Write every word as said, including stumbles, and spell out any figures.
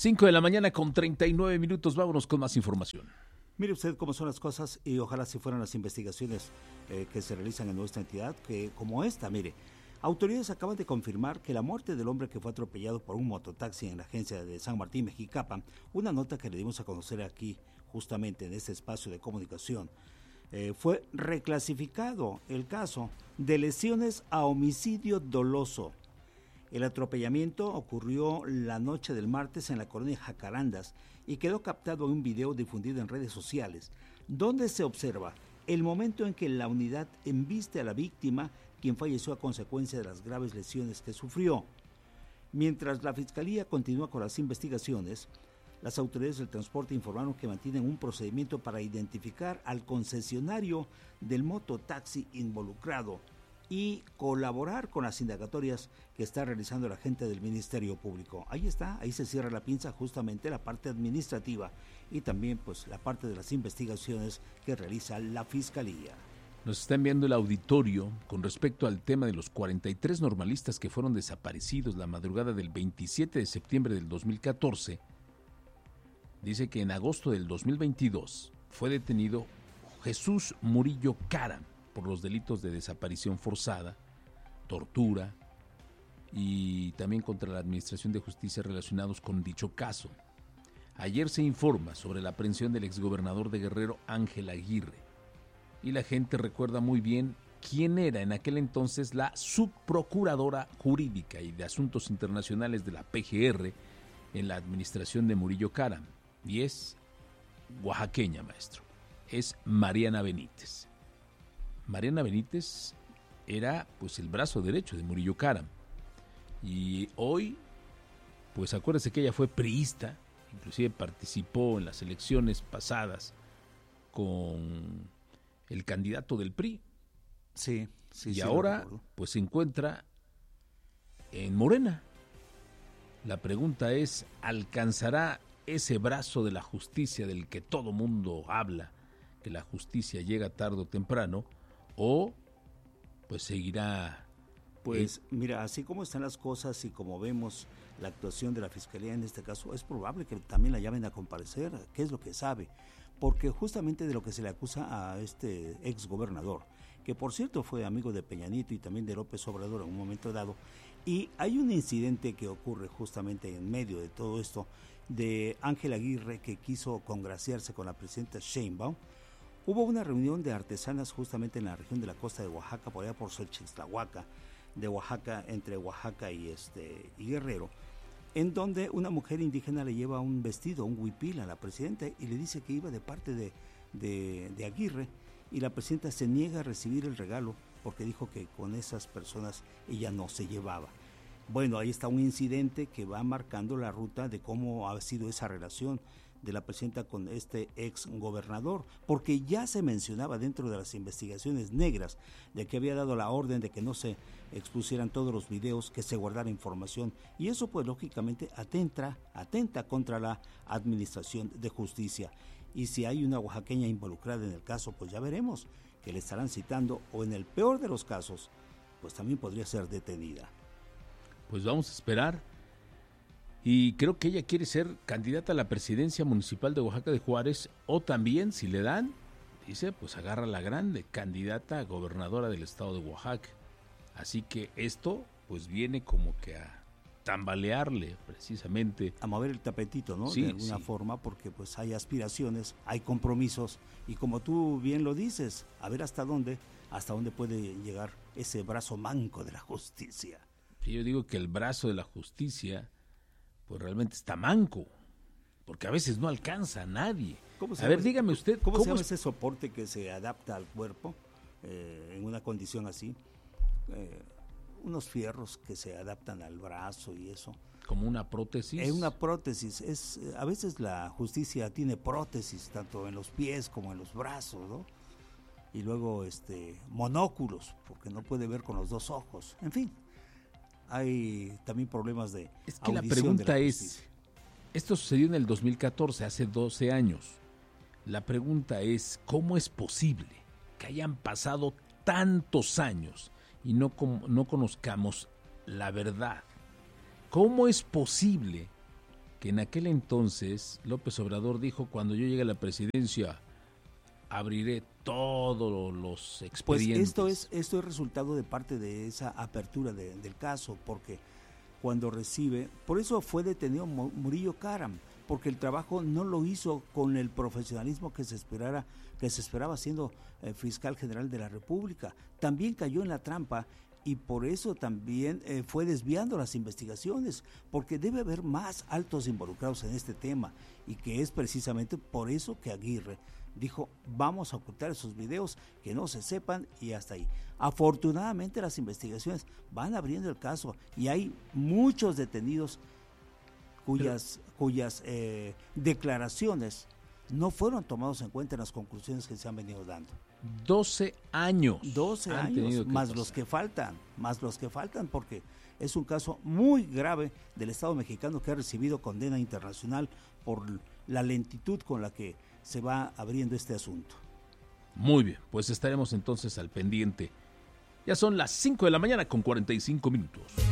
cinco de la mañana con treinta y nueve minutos, vámonos con más información. Mire usted cómo son las cosas y ojalá si fueran las investigaciones eh, que se realizan en nuestra entidad, que como esta, mire, autoridades acaban de confirmar que la muerte del hombre que fue atropellado por un mototaxi en la agencia de San Martín, Mexicapa, una nota que le dimos a conocer aquí, justamente en este espacio de comunicación, eh, fue reclasificado el caso de lesiones a homicidio doloso. El atropellamiento ocurrió la noche del martes en la colonia Jacarandas y quedó captado en un video difundido en redes sociales, donde se observa el momento en que la unidad embiste a la víctima, quien falleció a consecuencia de las graves lesiones que sufrió. Mientras la Fiscalía continúa con las investigaciones, las autoridades del transporte informaron que mantienen un procedimiento para identificar al concesionario del mototaxi involucrado y colaborar con las indagatorias que está realizando la gente del Ministerio Público. Ahí está, ahí se cierra la pinza, justamente la parte administrativa y también pues la parte de las investigaciones que realiza la Fiscalía. Nos está enviando el auditorio con respecto al tema de los cuarenta y tres normalistas que fueron desaparecidos la madrugada del veintisiete de septiembre del dos mil catorce. Dice que en agosto del dos mil veintidós fue detenido Jesús Murillo Caram por los delitos de desaparición forzada, tortura y también contra la Administración de Justicia relacionados con dicho caso. Ayer se informa sobre la aprehensión del exgobernador de Guerrero, Ángel Aguirre, y la gente recuerda muy bien quién era en aquel entonces la subprocuradora jurídica y de asuntos internacionales de la P G R en la administración de Murillo Caram, y es oaxaqueña, maestro, es Mariana Benítez. Mariana Benítez era pues el brazo derecho de Murillo Caram y hoy pues acuérdese que ella fue priista, inclusive participó en las elecciones pasadas con el candidato del P R I. Sí, sí. Y sí, ahora pues se encuentra en Morena. La pregunta es, ¿alcanzará ese brazo de la justicia del que todo mundo habla, que la justicia llega tarde o temprano, o pues seguirá? Pues eh, mira, así como están las cosas y como vemos la actuación de la Fiscalía en este caso, es probable que también la llamen a comparecer. ¿Qué es lo que sabe? Porque justamente de lo que se le acusa a este ex gobernador, que por cierto fue amigo de Peña Nieto y también de López Obrador en un momento dado, y hay un incidente que ocurre justamente en medio de todo esto, de Ángel Aguirre, que quiso congraciarse con la presidenta Sheinbaum. Hubo una reunión de artesanas justamente en la región de la costa de Oaxaca, por allá por Xochitlahuaca, de Oaxaca, entre Oaxaca y, este, y Guerrero, en donde una mujer indígena le lleva un vestido, un huipil a la presidenta y le dice que iba de parte de, de, de Aguirre, y la presidenta se niega a recibir el regalo porque dijo que con esas personas ella no se llevaba. Bueno, ahí está un incidente que va marcando la ruta de cómo ha sido esa relación de la presidenta con este ex gobernador, porque ya se mencionaba dentro de las investigaciones negras de que había dado la orden de que no se expusieran todos los videos, que se guardara información, y eso pues lógicamente atenta, atenta contra la administración de justicia. Y si hay una oaxaqueña involucrada en el caso, pues ya veremos que le estarán citando, o en el peor de los casos, pues también podría ser detenida. Pues vamos a esperar. Y creo que ella quiere ser candidata a la presidencia municipal de Oaxaca de Juárez, o también, si le dan, dice, pues agarra la grande, candidata a gobernadora del estado de Oaxaca. Así que esto, pues viene como que a tambalearle, precisamente. A mover el tapetito, ¿no? Sí, de alguna sí. forma, porque pues hay aspiraciones, hay compromisos, y como tú bien lo dices, a ver hasta dónde, hasta dónde puede llegar ese brazo manco de la justicia. Sí, yo digo que el brazo de la justicia pues realmente está manco, porque a veces no alcanza a nadie. ¿Cómo se a ver, llama, dígame usted, ¿cómo, ¿cómo se llama es? ese soporte que se adapta al cuerpo eh, en una condición así? Eh, unos fierros que se adaptan al brazo y eso. Como una prótesis. Es una prótesis. Es, a veces la justicia tiene prótesis tanto en los pies como en los brazos, ¿no? Y luego este monóculos, porque no puede ver con los dos ojos. En fin, hay también problemas de Es que la audición pregunta de la es, esto sucedió en el dos mil catorce, hace doce años. La pregunta es, ¿cómo es posible que hayan pasado tantos años y no, no conozcamos la verdad? ¿Cómo es posible que en aquel entonces López Obrador dijo, cuando yo llegue a la presidencia, abriré todos los expedientes. Pues esto es, esto es resultado de parte de esa apertura de, del caso, porque cuando recibe, por eso fue detenido Murillo Karam, porque el trabajo no lo hizo con el profesionalismo que se esperara, que se esperaba siendo eh, fiscal general de la República. También cayó en la trampa y por eso también eh, fue desviando las investigaciones, porque debe haber más altos involucrados en este tema, y que es precisamente por eso que Aguirre dijo, vamos a ocultar esos videos, que no se sepan, y hasta ahí. Afortunadamente las investigaciones van abriendo el caso y hay muchos detenidos cuyas, Pero, cuyas eh, declaraciones no fueron tomados en cuenta en las conclusiones que se han venido dando. doce años. doce años, más pasar. los que faltan, más los que faltan, porque es un caso muy grave del Estado mexicano que ha recibido condena internacional por la lentitud con la que se va abriendo este asunto. Muy bien, pues estaremos entonces al pendiente. Ya son las cinco de la mañana con cuarenta y cinco minutos.